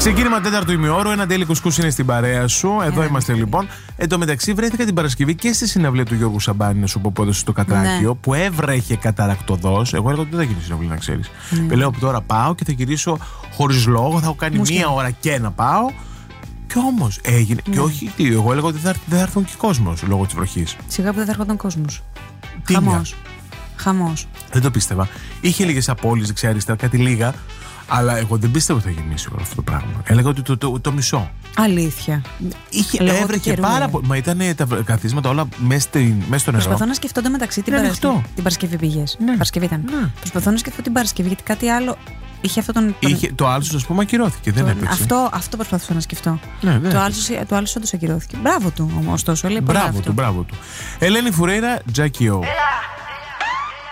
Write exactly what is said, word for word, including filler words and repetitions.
Ξεκίνημα τέταρτου ημιώρου, ένα τέλει κουσκούς είναι στην παρέα σου. Εδώ yeah. είμαστε λοιπόν. Εν τω μεταξύ, βρέθηκα την Παρασκευή και στη συναυλία του Γιώργου Σαμπάνη, να σου πω που έδωσε στο Κατράκιο, yeah. που έβρεχε καταρακτοδός. Εγώ έλεγα ότι δεν θα γίνει συναυλία, να ξέρεις. Yeah. Λέω που τώρα πάω και θα γυρίσω χωρίς λόγο, θα έχω κάνει Μουσική. μία ώρα και να πάω. Και όμως έγινε. Yeah. Και όχι, τι, εγώ έλεγα ότι δεν θα, θα έρθουν και κόσμος λόγω της βροχής. Σιγά που δεν θα έρχονταν κόσμος. Χαμός. Χαμός. Δεν το πίστευα. Είχε λίγες απώλειες δεξιά-αριστερά, κάτι λίγα. Αλλά εγώ δεν πίστευα ότι θα γίνει σίγουρα αυτό το πράγμα. Έλεγα ότι το, το, το, το μισό. Αλήθεια. Είχε, έβρεχε πάρα πολύ. Μα ήταν τα καθίσματα όλα μέσα στο νερό. Προσπαθώ να σκεφτώ μεταξύ την, Παρασκευή, την Παρασκευή πήγες. Ναι. Παρασκευή ήταν. Ναι. Προσπαθώ να σκεφτώ την Παρασκευή, γιατί κάτι άλλο. Είχε αυτό τον. Είχε, το άλλο, α πούμε, ακυρώθηκε. Δεν έπαιξε. Αυτό, αυτό προσπαθούσα να σκεφτώ. Ναι, το άλλο όντως ακυρώθηκε. Μπράβο του, ωστόσο. Μπράβο του, μπράβο του. Ελένη Φουρέιρα, Τζάκι Ο.